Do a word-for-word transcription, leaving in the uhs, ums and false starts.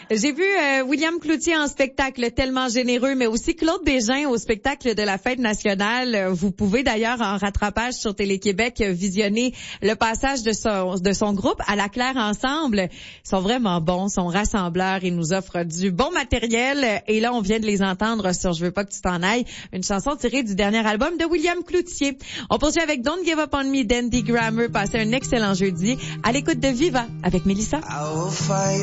J'ai vu euh, William Cloutier en spectacle tellement généreux, mais aussi Claude Bégin au spectacle de la Fête nationale. Vous pouvez d'ailleurs en rattrapage sur Télé-Québec visionner le passage de son, de son groupe à la Claire ensemble. Ils sont vraiment bons, sont rassembleurs, ils nous offrent du bon matériel. Et là, on vient de les entendre sur Je veux pas que tu t'en ailles, une chanson tirée du dernier album de William Cloutier. On poursuit avec Don't Give Up on Me d'Andy Grammer. Passez un excellent jeudi à l'écoute de Viva avec Mélissa.